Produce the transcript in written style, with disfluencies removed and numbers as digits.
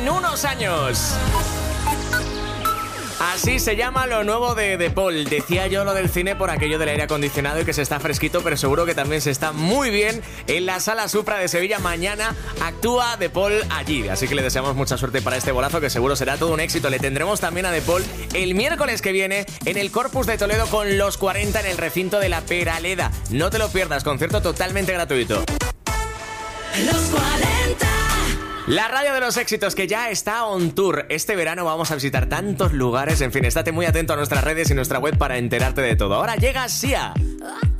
en unos años. Así se llama lo nuevo de De Paul. Decía yo lo del cine por aquello del aire acondicionado y que se está fresquito, pero seguro que también se está muy bien en la Sala Supra de Sevilla. Mañana actúa De Paul allí, así que le deseamos mucha suerte para este bolazo, que seguro será todo un éxito. Le tendremos también a De Paul el miércoles que viene en el Corpus de Toledo con los 40 en el recinto de La Peraleda. No te lo pierdas, concierto totalmente gratuito. Los 40. La radio de los éxitos, que ya está on tour. Este verano vamos a visitar tantos lugares. En fin, estate muy atento a nuestras redes y nuestra web para enterarte de todo. Ahora llega Sia.